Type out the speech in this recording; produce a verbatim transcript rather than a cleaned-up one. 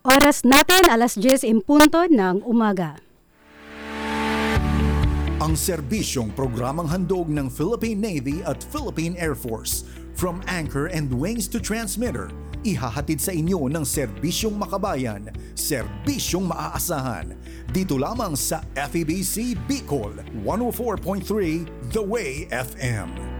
Oras natin, alas diyes in punto ng umaga. Ang serbisyong programang handog ng Philippine Navy at Philippine Air Force. From anchor and wings to transmitter, ihahatid sa inyo ng serbisyong makabayan, serbisyong maaasahan. Dito lamang sa F E B C Bicol one oh four point three The Way F M.